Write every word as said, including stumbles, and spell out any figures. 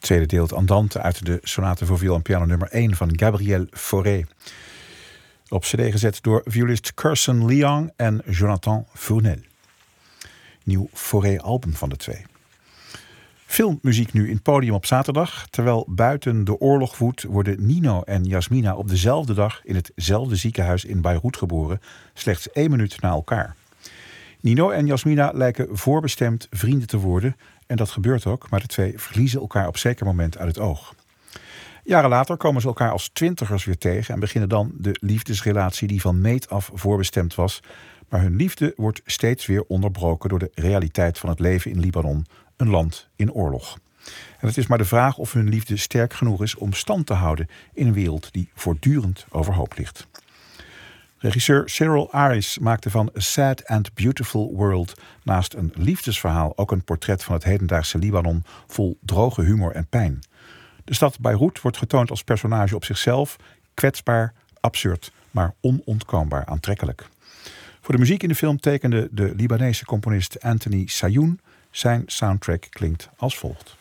tweede deel, het Andante uit de sonate voor viool en piano nummer één van Gabriel Fauré. Op cd gezet door violist Curson Leong en Jonathan Fournel. Nieuw Fauré-album van de twee. Filmmuziek nu in Podium op zaterdag. Terwijl buiten de oorlog woedt, worden Nino en Yasmina op dezelfde dag in hetzelfde ziekenhuis in Beirut geboren, slechts één minuut na elkaar. Nino en Yasmina lijken voorbestemd vrienden te worden en dat gebeurt ook, maar de twee verliezen elkaar op zeker moment uit het oog. Jaren later komen ze elkaar als twintigers weer tegen en beginnen dan de liefdesrelatie die van meet af voorbestemd was, maar hun liefde wordt steeds weer onderbroken door de realiteit van het leven in Libanon, een land in oorlog. En het is maar de vraag of hun liefde sterk genoeg is om stand te houden in een wereld die voortdurend overhoop ligt. Regisseur Cyril Aris maakte van A Sad and Beautiful World naast een liefdesverhaal ook een portret van het hedendaagse Libanon vol droge humor en pijn. De stad Beirut wordt getoond als personage op zichzelf, kwetsbaar, absurd, maar onontkoombaar aantrekkelijk. Voor de muziek in de film tekende de Libanese componist Anthony Sayoun. Zijn soundtrack klinkt als volgt.